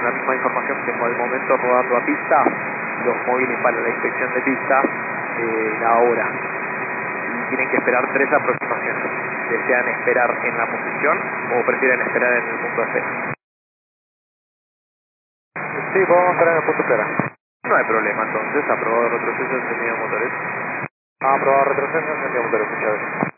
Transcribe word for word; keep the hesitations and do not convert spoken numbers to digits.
la misma información que tengo al momento rodando a pista, los móviles para la inspección de pista, eh, la hora. Y tienen que esperar tres aproximaciones. ¿Desean esperar en la posición o prefieren esperar en el punto C? Sí, podemos esperar en el punto cero. No hay problema entonces, aprobado retroceso encendido de motores. Aprobado retroceso, encendido motores, muchas gracias.